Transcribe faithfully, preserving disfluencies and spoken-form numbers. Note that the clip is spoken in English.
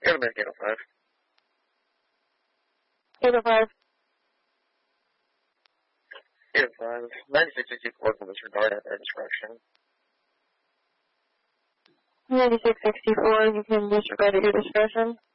You're American eight oh five. eight oh five. eight oh five. ninety-six sixty-four will disregard at their discretion. ninety-six sixty-four, you can disregard at your discretion.